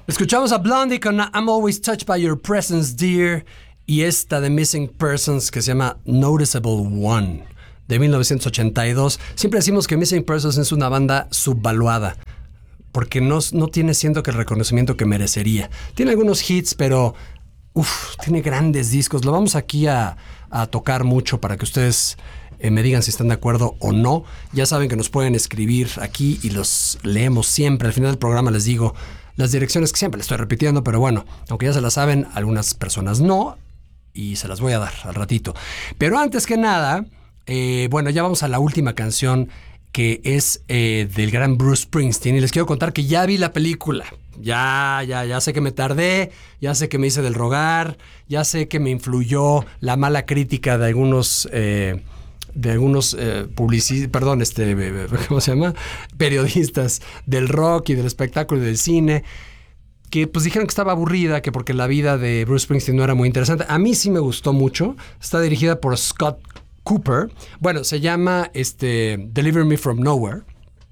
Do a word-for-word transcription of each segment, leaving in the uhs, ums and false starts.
Escuchamos a Blondie con I'm Always Touched by Your Presence, Dear, y esta de Missing Persons que se llama Noticeable One, de mil novecientos ochenta y dos. Siempre decimos que Missing Persons es una banda subvaluada, porque no, no tiene, siento que el reconocimiento que merecería. Tiene algunos hits, pero uf, tiene grandes discos. Lo vamos aquí a, a tocar mucho para que ustedes eh, me digan si están de acuerdo o no. Ya saben que nos pueden escribir aquí y los leemos siempre. Al final del programa les digo las direcciones que siempre les estoy repitiendo, pero bueno, aunque ya se las saben, algunas personas no, y se las voy a dar al ratito. Pero antes que nada, eh, bueno, ya vamos a la última canción, que es eh, del gran Bruce Springsteen, y les quiero contar que ya vi la película. Ya, ya, ya sé que me tardé, ya sé que me hice del rogar, ya sé que me influyó la mala crítica de algunos... Eh, de algunos eh, publicistas, perdón, este, ¿cómo se llama? Periodistas del rock y del espectáculo y del cine, que pues dijeron que estaba aburrida, que porque la vida de Bruce Springsteen no era muy interesante. A mí sí me gustó mucho. Está dirigida por Scott Cooper. Bueno, se llama este, Deliver Me From Nowhere.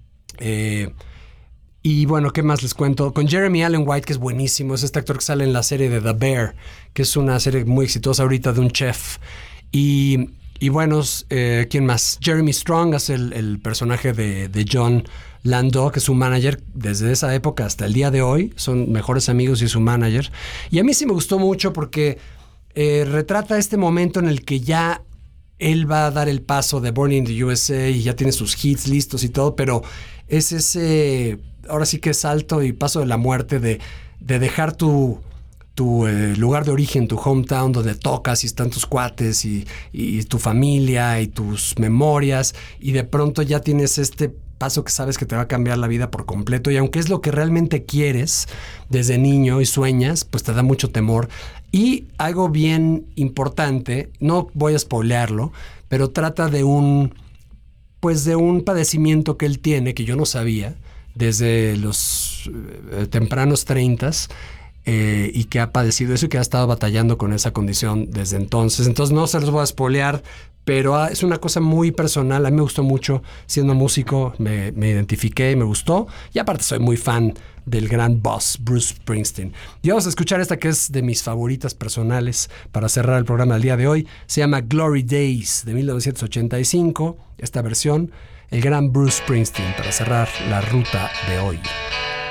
Eh, y bueno, ¿qué más les cuento? Con Jeremy Allen White, que es buenísimo. Es este actor que sale en la serie de The Bear, que es una serie muy exitosa ahorita de un chef. Y... Y bueno, eh, ¿quién más? Jeremy Strong es el, el personaje de, de John Landau, que es su manager desde esa época hasta el día de hoy. Son mejores amigos y es su manager. Y a mí sí me gustó mucho porque eh, retrata este momento en el que ya él va a dar el paso de Born in the U S A y ya tiene sus hits listos y todo, pero es ese, ahora sí que salto y paso de la muerte de, de dejar tu... tu eh, lugar de origen, tu hometown, donde tocas y están tus cuates y, y tu familia y tus memorias, y de pronto ya tienes este paso que sabes que te va a cambiar la vida por completo, y aunque es lo que realmente quieres desde niño y sueñas, pues te da mucho temor. Y algo bien importante, no voy a spoilearlo, pero trata de un, pues de un padecimiento que él tiene, que yo no sabía, desde los eh, tempranos treintas, Eh, y que ha padecido eso y que ha estado batallando con esa condición desde entonces. Entonces no se los voy a spoilear, pero ah, es una cosa muy personal. A mí me gustó mucho. Siendo músico me, me identifiqué, me gustó, y aparte soy muy fan del gran boss Bruce Springsteen. Y vamos a escuchar esta que es de mis favoritas personales para cerrar el programa del día de hoy. Se llama Glory Days, de mil novecientos ochenta y cinco. Esta versión, el gran Bruce Springsteen, para cerrar la ruta de hoy.